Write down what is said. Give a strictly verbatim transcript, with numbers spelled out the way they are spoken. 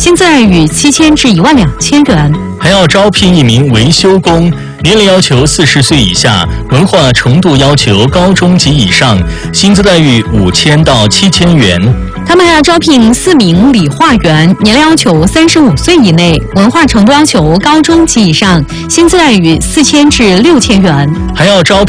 薪资待遇七千至一万两千元。 还要招聘一名维修工，年龄要求四十岁以下，文化程度要求高中及以上，薪资待遇五千到七千元。 他们还要招聘四名理化员，年龄要求三十五岁以内，文化程度要求高中及以上，薪资待遇四千至六千元。 还要招聘